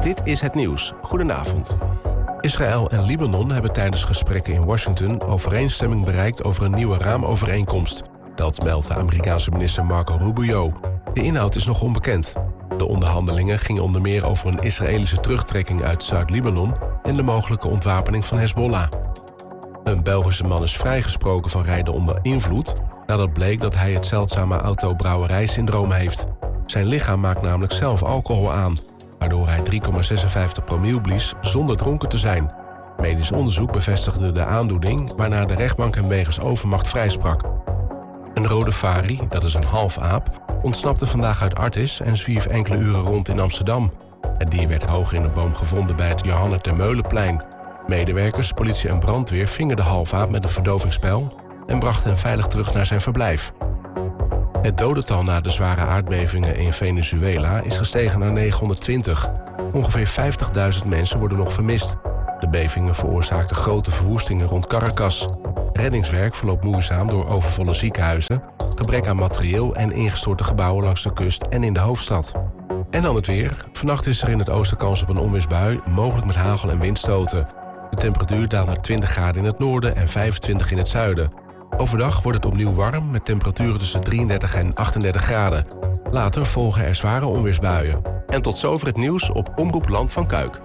Dit is het nieuws. Goedenavond. Israël en Libanon hebben tijdens gesprekken in Washington overeenstemming bereikt over een nieuwe raamovereenkomst. Dat meldt de Amerikaanse minister Marco Rubio. De inhoud is nog onbekend. De onderhandelingen gingen onder meer over een Israëlische terugtrekking uit Zuid-Libanon en de mogelijke ontwapening van Hezbollah. Een Belgische man is vrijgesproken van rijden onder invloed nadat bleek dat hij het zeldzame autobrouwerijsyndroom heeft. Zijn lichaam maakt namelijk zelf alcohol aan, waardoor hij 3,56 promiel blies zonder dronken te zijn. Medisch onderzoek bevestigde de aandoening, waarna de rechtbank hem wegens overmacht vrijsprak. Een rode fari, dat is een halfaap, ontsnapte vandaag uit Artis en zwierf enkele uren rond in Amsterdam. Het dier werd hoog in een boom gevonden bij het Johanna ter Meulenplein. Medewerkers, politie en brandweer vingen de halfaap met een verdovingspijl en brachten hem veilig terug naar zijn verblijf. Het dodental na de zware aardbevingen in Venezuela is gestegen naar 920. Ongeveer 50.000 mensen worden nog vermist. De bevingen veroorzaakten grote verwoestingen rond Caracas. Reddingswerk verloopt moeizaam door overvolle ziekenhuizen, gebrek aan materieel en ingestorte gebouwen langs de kust en in de hoofdstad. En dan het weer. Vannacht is er in het oosten kans op een onweersbui, mogelijk met hagel en windstoten. De temperatuur daalt naar 20 graden in het noorden en 25 in het zuiden. Overdag wordt het opnieuw warm met temperaturen tussen 33 en 38 graden. Later volgen er zware onweersbuien. En tot zover het nieuws op Omroep Land van Kuik.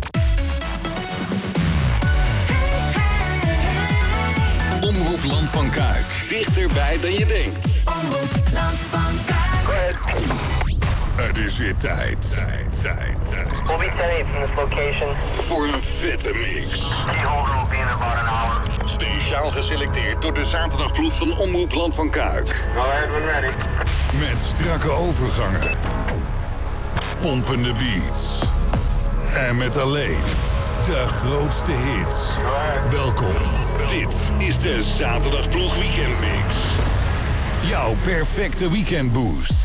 Omroep Land van Kuik. Dichterbij dan je denkt. Omroep Land van Kuik. Het is weer tijd. We'll be 10-8 from this location. Voor een vette mix. Keyholder will be in about an hour. Speciaal geselecteerd door de zaterdagploeg van Omroep Land van Kuik. Alright, we're ready. Met strakke overgangen. Pompende beats. En met alleen de grootste hits. Welkom. Dit is de zaterdagploeg Weekend Mix. Jouw perfecte weekendboost.